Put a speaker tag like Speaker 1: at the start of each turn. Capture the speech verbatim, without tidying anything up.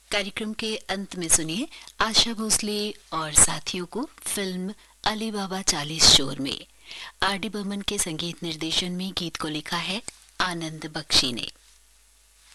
Speaker 1: कार्यक्रम के अंत में सुनिए आशा भोसले और साथियों को फिल्म अली बाबा चालीस चोर में आर डी बर्मन के संगीत निर्देशन में गीत को लिखा है आनंद बख्शी ने।